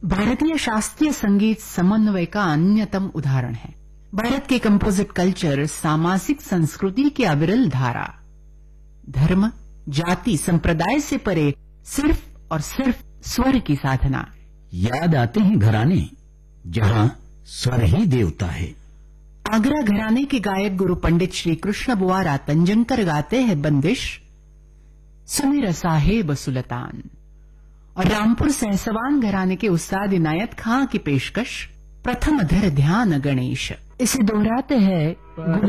भारतीय शास्त्रीय संगीत समन्वय का अन्यतम उदाहरण है। भारत के कंपोजिट कल्चर सामाजिक संस्कृति की अविरल धारा, धर्म, जाति, संप्रदाय से परे सिर्फ और सिर्फ स्वर की साधना। याद आते हैं घराने जहां स्वर ही देवता है। आगरा घराने के गायक गुरु पंडित श्री कृष्ण बुआरा तंजंकर गाते हैं बंदिश सुमेर साहेब सुल्तान, और रामपुर सहसवान घराने के उस्ताद इनायत खां की पेशकश प्रथम धर ध्यान गणेश। इसे दोहराते हैं